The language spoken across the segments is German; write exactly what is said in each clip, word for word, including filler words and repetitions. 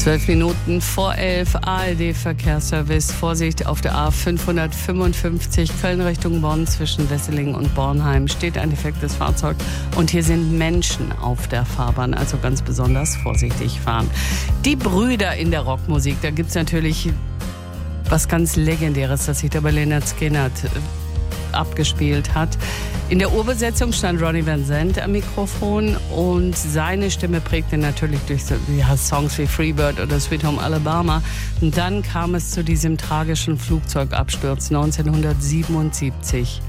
Zwölf Minuten vor elf, A R D-Verkehrsservice. Vorsicht auf der A fünfhundertfünfundfünfzig Köln Richtung Bonn zwischen Wesseling und Bornheim steht ein defektes Fahrzeug und hier sind Menschen auf der Fahrbahn, also ganz besonders vorsichtig fahren. Die Brüder in der Rockmusik, da gibt es natürlich was ganz Legendäres, das sich da bei Lynyrd Skynyrd abgespielt hat. In der Urbesetzung stand Ronnie Van Zant am Mikrofon und seine Stimme prägte natürlich durch so, ja, Songs wie Freebird oder Sweet Home Alabama. Und dann kam es zu diesem tragischen Flugzeugabsturz neunzehnhundertsiebenundsiebzig.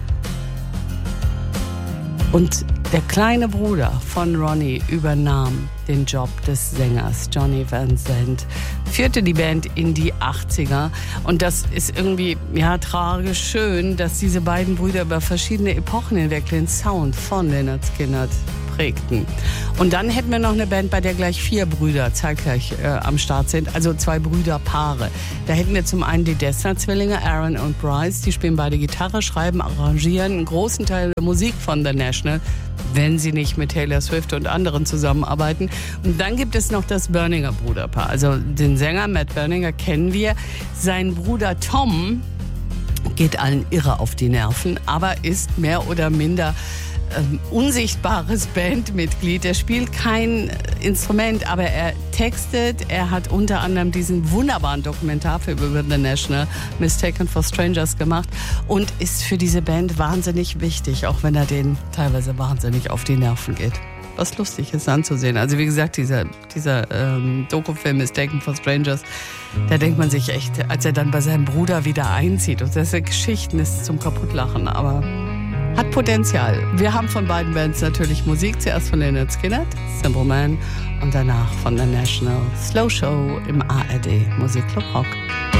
Und der kleine Bruder von Ronnie übernahm den Job des Sängers. Johnny Van Zant führte die Band in die achtziger. Und das ist irgendwie, ja, tragisch schön, dass diese beiden Brüder über verschiedene Epochen hinweg den Sound von Lynyrd Skynyrd prägten. Und dann hätten wir noch eine Band, bei der gleich vier Brüder zeitgleich äh, am Start sind, also zwei Brüderpaare. Da hätten wir zum einen die Dessner-Zwillinge, Aaron und Bryce, die spielen beide Gitarre, schreiben, arrangieren einen großen Teil der Musik von The National, wenn sie nicht mit Taylor Swift und anderen zusammenarbeiten. Und dann gibt es noch das Berninger Bruderpaar. Also den Sänger Matt Berninger kennen wir. Sein Bruder Tom geht allen irre auf die Nerven, aber ist mehr oder minder ähm, unsichtbares Bandmitglied. Er spielt kein Instrument, aber er textet. Er hat unter anderem diesen wunderbaren Dokumentarfilm über The National, Mistaken for Strangers, gemacht und ist für diese Band wahnsinnig wichtig, auch wenn er denen teilweise wahnsinnig auf die Nerven geht. Was lustig ist anzusehen. Also wie gesagt, dieser, dieser ähm, Dokufilm Mistaken for Strangers, da denkt man sich echt, als er dann bei seinem Bruder wieder einzieht. Und das sind Geschichten, ist zum Kaputtlachen, aber hat Potenzial. Wir haben von beiden Bands natürlich Musik. Zuerst von Lynyrd Skynyrd, Simple Man, und danach von The National, Slow Show im A R D Musikclub Rock.